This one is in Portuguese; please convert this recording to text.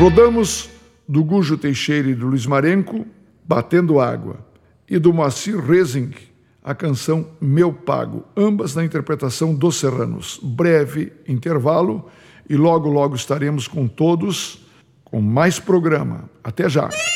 Rodamos do Gujo Teixeira e do Luiz Marenco, Batendo Água, e do Moacir Rezing, a canção Meu Pago, ambas na interpretação dos Serranos. Breve intervalo e logo estaremos com todos com mais programa. Até já!